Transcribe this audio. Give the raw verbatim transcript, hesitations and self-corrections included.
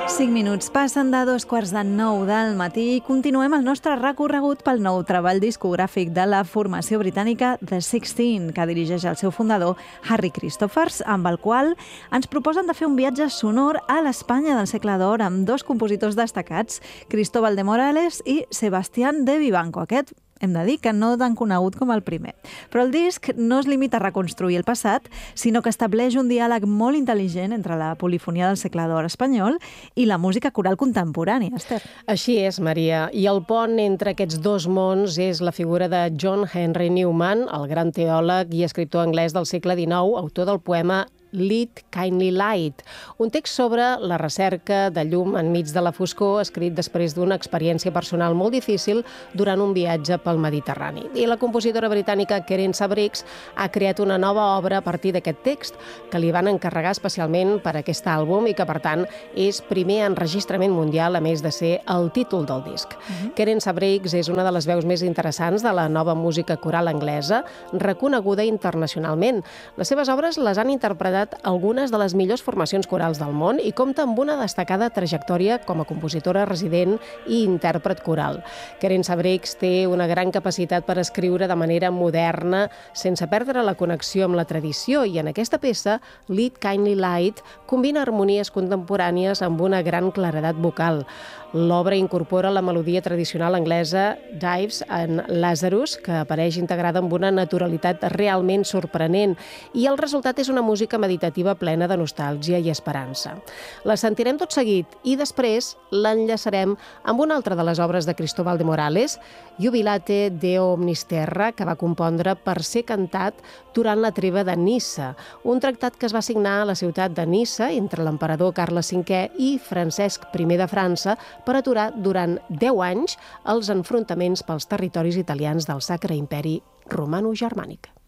cinc minuts passen de dos quarts de nou del matí i continuem el nostre recorregut pel nou treball discogràfic de la formació britànica The Sixteen, que dirigeix el seu fundador Harry Christophers, amb el qual ens proposen de fer un viatge sonor a l'Espanya del segle d'or amb dos compositors destacats, Cristóbal de Morales i Sebastián de Vivanco. Aquest hem de dir que no tan conegut com el primer. Però el disc no es limita a reconstruir el passat, sinó que estableix un diàleg molt intel·ligent entre la polifonia del segle d'or espanyol i la música coral contemporània, Esther. Així és, Maria. I el pont entre aquests dos mons és la figura de John Henry Newman, el gran teòleg i escriptor anglès del segle dinou, autor del poema Lead, Kindly Light, un text sobre la recerca de llum enmig de la foscor, escrit després d'una experiència personal molt difícil durant un viatge pel Mediterrani. I la compositora britànica Querence Briggs ha creat una nova obra a partir d'aquest text, que li van encarregar especialment per a aquest àlbum i que, per tant, és primer enregistrament mundial, a més de ser el títol del disc. Uh-huh. Querence Briggs és una de les veus més interessants de la nova música coral anglesa, reconeguda internacionalment. Les seves obres les han interpretat algunes de les millors formacions corals del món i compta amb una destacada trajectòria com a compositora resident i intèrpret coral. Querence Briggs té una gran capacitat per escriure de manera moderna, sense perdre la connexió amb la tradició, i en aquesta peça, Lead, Kindly Light, combina harmonies contemporànies amb una gran claredat vocal. L'obra incorpora la melodia tradicional anglesa Dives and Lazarus, que apareix integrada amb una naturalitat realment sorprenent, i el resultat és una música meditativa plena de nostàlgia i esperança. La sentirem tot seguit i després l'enllaçarem amb una altra de les obres de Cristóbal de Morales, Jubilate Deo Omnis Terra, que va compondre per ser cantat durant la treva de Niça, un tractat que es va signar a la ciutat de Niça entre l'emperador Carles cinquè i Francesc primer de França per aturar durant deu anys els enfrontaments pels territoris italians del Sacre Imperi Romano-Germànic.